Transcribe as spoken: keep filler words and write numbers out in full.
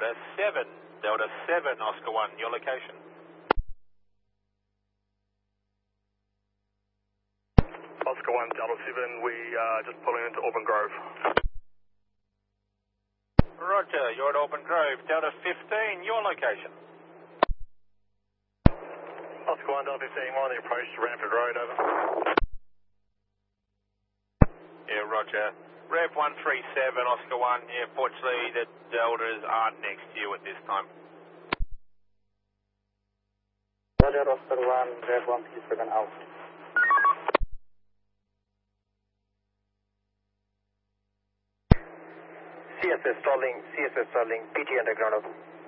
Delta seven. Delta seven, Oscar one, your location. Oscar one, Delta seven, we uh, just pulling into Auburn Grove. Roger, you're at Auburn Grove. Delta fifteen, your location. Oscar one, Delta fifteen, we're on the approach to Ramford Road, over. Yeah, roger. Rev one three seven, Oscar one, yeah, fortunately the Deltas aren't next to you at this time. Roger, Oscar one, Rev one three seven out. C S S stalling, C S S stalling, P T underground.